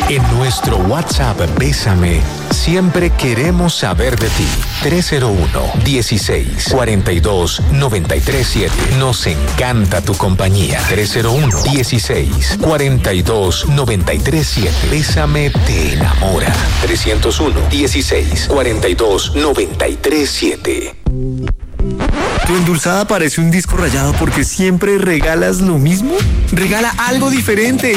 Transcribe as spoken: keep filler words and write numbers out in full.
En nuestro WhatsApp Bésame, siempre queremos saber de ti. tres cero uno, dieciséis, cuarenta y dos, noventa y tres siete. Nos encanta tu compañía. tres cero uno, dieciséis, cuarenta y dos, noventa y tres siete. Bésame te enamora. trescientos uno, dieciséis, cuarenta y dos, noventa y tres siete. ¿Tu endulzada parece un disco rayado porque siempre regalas lo mismo? Regala algo diferente